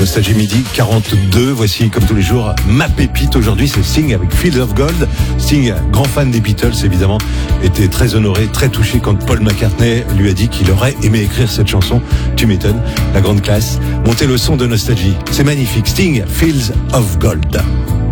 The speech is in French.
Nostalgie Midi 42, voici comme tous les jours ma pépite. Aujourd'hui c'est Sting avec Fields of Gold. Sting, grand fan des Beatles évidemment, était très honoré, très touché quand Paul McCartney lui a dit qu'il aurait aimé écrire cette chanson. Tu m'étonnes, la grande classe. Montez le son de Nostalgie, c'est magnifique. Sting, Fields of Gold.